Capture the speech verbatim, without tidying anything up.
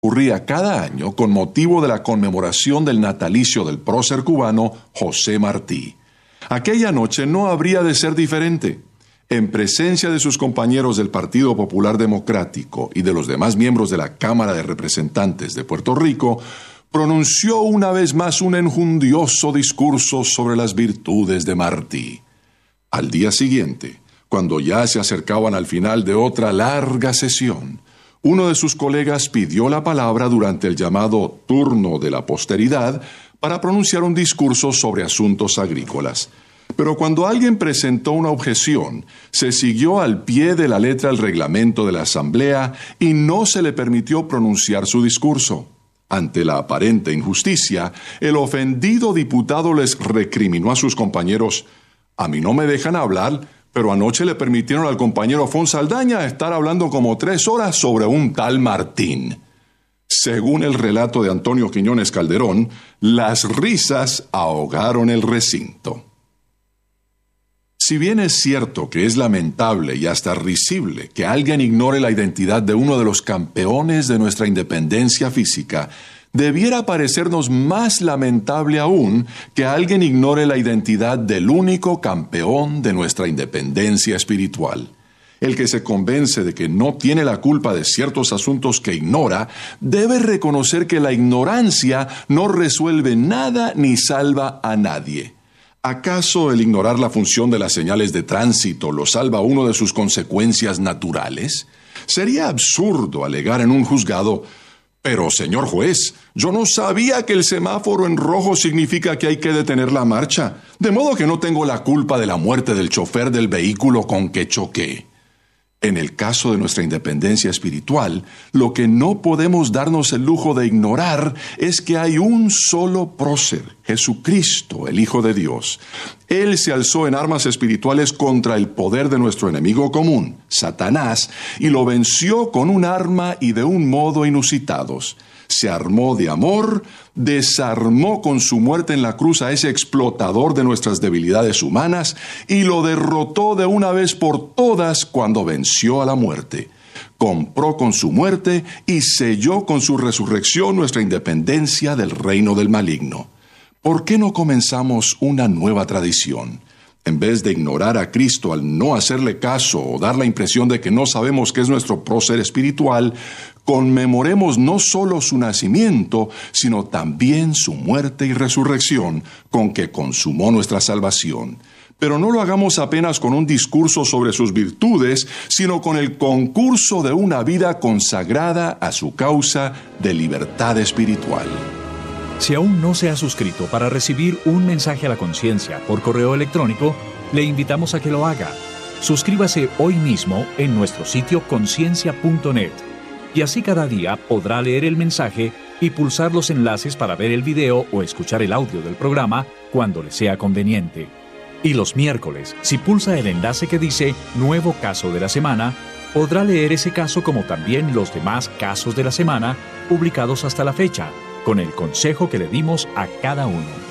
ocurría cada año con motivo de la conmemoración del natalicio del prócer cubano José Martí. Aquella noche no habría de ser diferente. En presencia de sus compañeros del Partido Popular Democrático y de los demás miembros de la Cámara de Representantes de Puerto Rico, pronunció una vez más un enjundioso discurso sobre las virtudes de Martí. Al día siguiente, cuando ya se acercaban al final de otra larga sesión, uno de sus colegas pidió la palabra durante el llamado turno de la posteridad para pronunciar un discurso sobre asuntos agrícolas. Pero cuando alguien presentó una objeción, se siguió al pie de la letra el reglamento de la Asamblea y no se le permitió pronunciar su discurso. Ante la aparente injusticia, el ofendido diputado les recriminó a sus compañeros: «A mí no me dejan hablar, pero anoche le permitieron al compañero Afonso Saldaña estar hablando como tres horas sobre un tal Martín». Según el relato de Antonio Quiñones Calderón, las risas ahogaron el recinto. Si bien es cierto que es lamentable y hasta risible que alguien ignore la identidad de uno de los campeones de nuestra independencia física, debiera parecernos más lamentable aún que alguien ignore la identidad del único campeón de nuestra independencia espiritual. El que se convence de que no tiene la culpa de ciertos asuntos que ignora, debe reconocer que la ignorancia no resuelve nada ni salva a nadie. ¿Acaso el ignorar la función de las señales de tránsito lo salva uno de sus consecuencias naturales? Sería absurdo alegar en un juzgado: «Pero, señor juez, yo no sabía que el semáforo en rojo significa que hay que detener la marcha, de modo que no tengo la culpa de la muerte del chofer del vehículo con que choqué». En el caso de nuestra independencia espiritual, lo que no podemos darnos el lujo de ignorar es que hay un solo prócer, Jesucristo, el Hijo de Dios. Él se alzó en armas espirituales contra el poder de nuestro enemigo común, Satanás, y lo venció con un arma y de un modo inusitados. Se armó de amor, desarmó con su muerte en la cruz a ese explotador de nuestras debilidades humanas y lo derrotó de una vez por todas cuando venció a la muerte. Compró con su muerte y selló con su resurrección nuestra independencia del reino del maligno. ¿Por qué no comenzamos una nueva tradición? En vez de ignorar a Cristo al no hacerle caso o dar la impresión de que no sabemos qué es nuestro prócer espiritual, conmemoremos no solo su nacimiento, sino también su muerte y resurrección, con que consumó nuestra salvación. Pero no lo hagamos apenas con un discurso sobre sus virtudes, sino con el concurso de una vida consagrada a su causa de libertad espiritual. Si aún no se ha suscrito para recibir un mensaje a la conciencia por correo electrónico, le invitamos a que lo haga. Suscríbase hoy mismo en nuestro sitio conciencia punto net y así cada día podrá leer el mensaje y pulsar los enlaces para ver el video o escuchar el audio del programa cuando le sea conveniente. Y los miércoles, si pulsa el enlace que dice Nuevo Caso de la Semana, podrá leer ese caso como también los demás casos de la semana publicados hasta la fecha, con el consejo que le dimos a cada uno.